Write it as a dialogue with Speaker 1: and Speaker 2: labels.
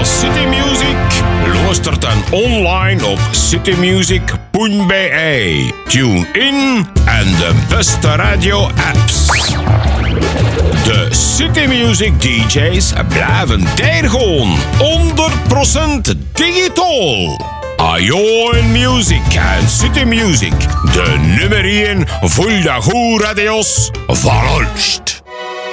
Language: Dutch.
Speaker 1: City Music? Luister dan online op citymusic.be. Tune in en de beste radio-apps. De City Music DJ's blijven daar gewoon 100% digitaal. Ajo en Music en City Music, de nummer 1 voor de goede radio's van Olst.